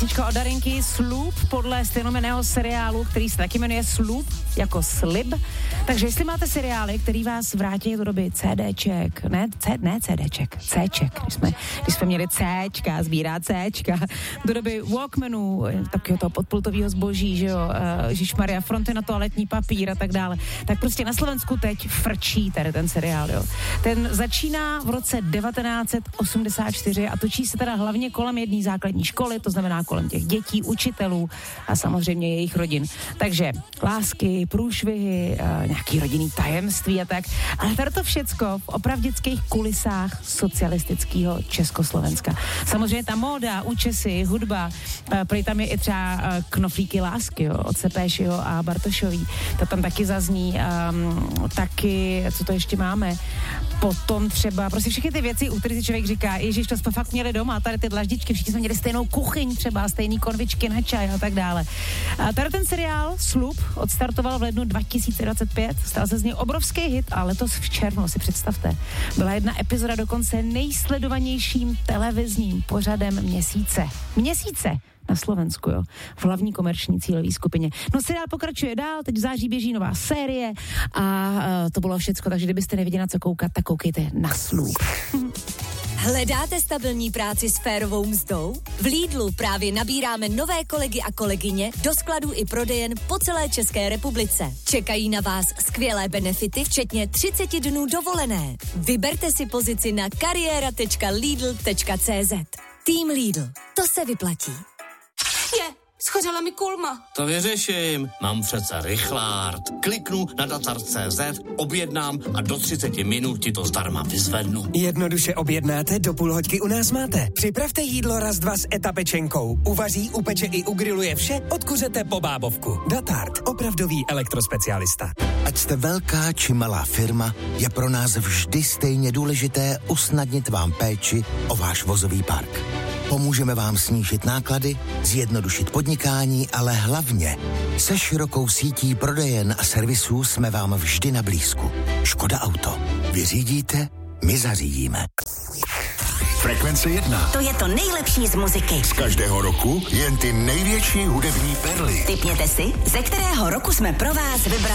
Od Darinky Slub podle stejnojmenného seriálu, který se taky jmenuje Slub, jako slib. Takže jestli máte seriály, který vás vrátí do doby CDček, Cček, když jsme měli Cčka, sbírá Cčka, do doby Walkmanů, takového toho podpultového zboží, že jo, ježišmarja, fronty na toaletní papír a tak dále. Tak prostě na Slovensku teď frčí tady ten seriál, jo. Ten začíná v roce 1984 a točí se teda hlavně kolem jedné základní školy, to znamená kolem těch dětí, učitelů a samozřejmě jejich rodin. Takže lásky, průšvihy, nějaký rodinný tajemství a tak. Ale tady to všecko v opravdických kulisách socialistického Československa. Samozřejmě ta móda, účesy, hudba, prý tam je i třeba Knoflíky lásky, jo, od Sepéšiho a Bartošový. To tam taky zazní. Taky, co to ještě máme? Potom třeba, prostě všechny ty věci, u kterých si člověk říká, ježiš, to jsme fakt měli doma, tady ty dlaždičky, všichni jsme měli stejnou kuchyň třeba, stejný konvičky na čaj a tak dále. A tady ten seriál Slub odstartoval v lednu 2025, stal se z něj obrovský hit a letos v červnu, si představte, byla jedna epizoda dokonce nejsledovanějším televizním pořadem měsíce na Slovensku, jo, v hlavní komerční cílové skupině. No seriál pokračuje dál, teď v září běží nová série a to bylo všecko, takže kdybyste nevěděli na co koukat, tak koukejte na Slub. Hledáte stabilní práci s férovou mzdou? V Lidlu právě nabíráme nové kolegy a kolegyně do skladů i prodejen po celé České republice. Čekají na vás skvělé benefity, včetně 30 dnů dovolené. Vyberte si pozici na kariéra.lidl.cz. Tým Lidl. To se vyplatí. Schořela mi kulma. To vyřeším. Mám přece rychlárd. Kliknu na datar.cz, objednám a do 30 minut ti to zdarma vyzvednu. Jednoduše objednáte, do půl hoďky u nás máte. Připravte jídlo raz dva s etapečenkou. Uvaří, upeče i ugriluje vše, od kuřete po bábovku. Datart, opravdový elektrospecialista. Ať jste velká či malá firma, je pro nás vždy stejně důležité usnadnit vám péči o váš vozový park. Pomůžeme vám snížit náklady, zjednodušit podnikání, ale hlavně se širokou sítí prodejen a servisů jsme vám vždy na blízku. Škoda Auto. Vyřídíte, my zařídíme. Frekvence 1. To je to nejlepší z muziky. Z každého roku jen ty největší hudební perly. Tipněte si, ze kterého roku jsme pro vás vybrali